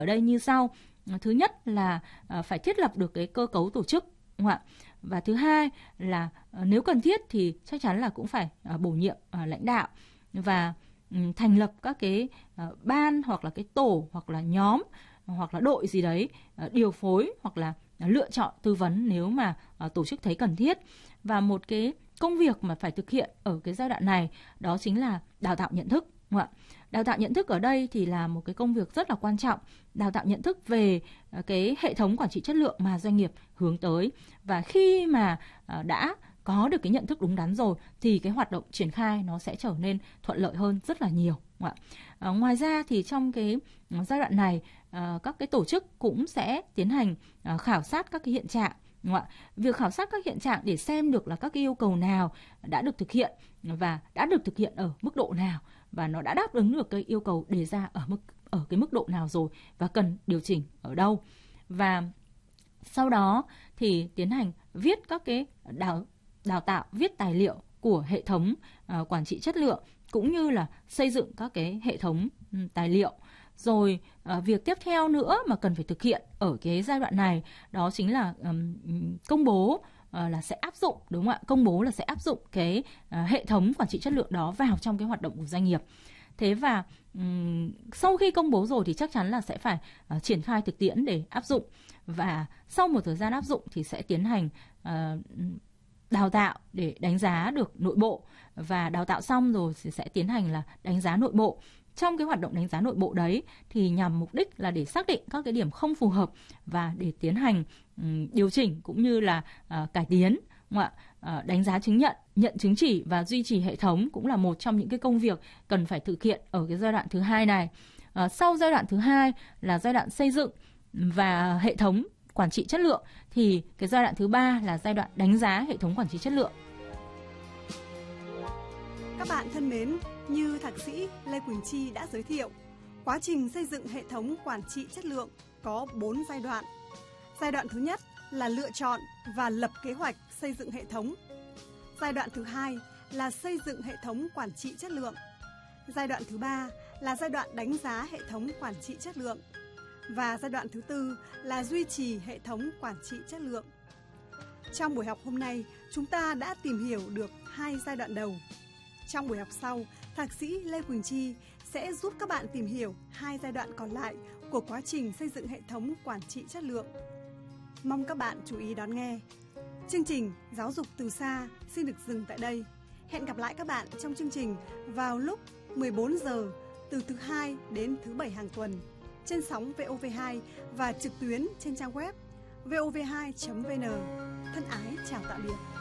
ở đây như sau. Thứ nhất là phải thiết lập được cái cơ cấu tổ chức, đúng không ạ? Và thứ hai là nếu cần thiết thì chắc chắn là cũng phải bổ nhiệm lãnh đạo và thành lập các cái ban hoặc là cái tổ hoặc là nhóm hoặc là đội gì đấy, điều phối hoặc là lựa chọn tư vấn nếu mà tổ chức thấy cần thiết. Và một cái công việc mà phải thực hiện ở cái giai đoạn này đó chính là đào tạo nhận thức. Đào tạo nhận thức ở đây thì là một cái công việc rất là quan trọng, đào tạo nhận thức về cái hệ thống quản trị chất lượng mà doanh nghiệp hướng tới. Và khi mà đã có được cái nhận thức đúng đắn rồi thì cái hoạt động triển khai nó sẽ trở nên thuận lợi hơn rất là nhiều. Ngoài ra thì trong cái giai đoạn này các cái tổ chức cũng sẽ tiến hành khảo sát các cái hiện trạng. Việc khảo sát các hiện trạng để xem được là các cái yêu cầu nào đã được thực hiện và đã được thực hiện ở mức độ nào và nó đã đáp ứng được cái yêu cầu đề ra ở cái mức độ nào rồi và cần điều chỉnh ở đâu. Và sau đó thì tiến hành viết các cái đào tạo, viết tài liệu của hệ thống quản trị chất lượng cũng như là xây dựng các cái hệ thống tài liệu. Rồi việc tiếp theo nữa mà cần phải thực hiện ở cái giai đoạn này đó chính là công bố là sẽ áp dụng, đúng không ạ? Công bố là sẽ áp dụng cái hệ thống quản trị chất lượng đó vào trong cái hoạt động của doanh nghiệp. Thế và sau khi công bố rồi thì chắc chắn là sẽ phải triển khai thực tiễn để áp dụng. Và sau một thời gian áp dụng thì sẽ tiến hành đào tạo để đánh giá được nội bộ. Và đào tạo xong rồi thì sẽ tiến hành là đánh giá nội bộ. Trong cái hoạt động đánh giá nội bộ đấy thì nhằm mục đích là để xác định các cái điểm không phù hợp và để tiến hành điều chỉnh cũng như là cải tiến. Đánh giá chứng nhận, nhận chứng chỉ và duy trì hệ thống cũng là một trong những cái công việc cần phải thực hiện ở cái giai đoạn thứ hai này. Sau giai đoạn thứ hai là giai đoạn xây dựng và hệ thống quản trị chất lượng thì cái giai đoạn thứ ba là giai đoạn đánh giá hệ thống quản trị chất lượng. Các bạn thân mến, như Thạc sĩ Lê Quỳnh Chi đã giới thiệu, quá trình xây dựng hệ thống quản trị chất lượng có 4 giai đoạn. Giai đoạn thứ nhất là lựa chọn và lập kế hoạch xây dựng hệ thống. Giai đoạn thứ hai là xây dựng hệ thống quản trị chất lượng. Giai đoạn thứ ba là giai đoạn đánh giá hệ thống quản trị chất lượng. Và giai đoạn thứ tư là duy trì hệ thống quản trị chất lượng. Trong buổi học hôm nay, chúng ta đã tìm hiểu được 2 giai đoạn đầu. Trong buổi học sau, Thạc sĩ Lê Quỳnh Chi sẽ giúp các bạn tìm hiểu 2 giai đoạn còn lại của quá trình xây dựng hệ thống quản trị chất lượng. Mong các bạn chú ý đón nghe. Chương trình Giáo dục từ xa xin được dừng tại đây. Hẹn gặp lại các bạn trong chương trình vào lúc 14 giờ từ thứ Hai đến thứ Bảy hàng tuần trên sóng VOV2 và trực tuyến trên trang web vov2.vn. Thân ái chào tạm biệt.